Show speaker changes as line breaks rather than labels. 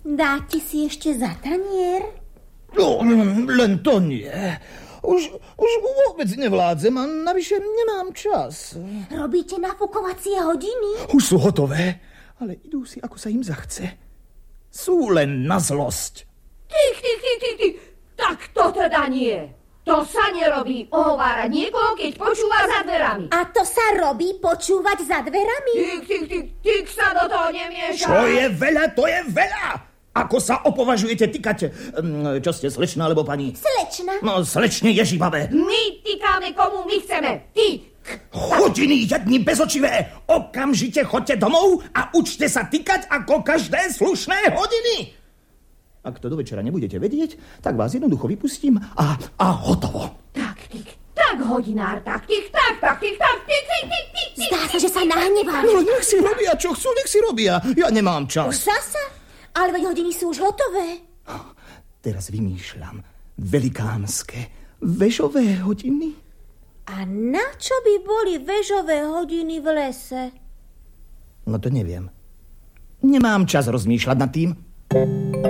Dáte si ešte za tanier?
No, len to nie. Už vôbec nevládzem a navyše nemám čas.
Robíte nafukovacie hodiny?
Už sú hotové, ale idú si, ako sa im zachce. Sú len na zlosť.
Ty. Tak to teda nie. To sa nerobí ohovárať niekoho, keď počúva za dverami.
A to sa robí počúvať za dverami?
Ty sa do toho nemiešaj.
Čo je veľa, to je veľa. Ako sa opovažujete tykať? Čo ste, slečna alebo pani?
Slečna.
No, slečne Ježibabe.
My tykáme, komu my chceme. Ty.
Hodiny jedni bezočivé. Okamžite choďte domov a učte sa tykať ako každé slušné hodiny. Ak to do večera nebudete vedieť, tak vás jednoducho vypustím a hotovo.
Tak, hodinár, tak.
Zdá sa, že sa nahneváš.
No, nech si robia, čo chcú, nech si robia. Ja nemám čas.
Zasa? Ale veď hodiny sú už hotové.
Teraz vymýšľam velikánske vežové hodiny.
A na čo by boli vežové hodiny v lese?
No to neviem. Nemám čas rozmýšľať nad tým.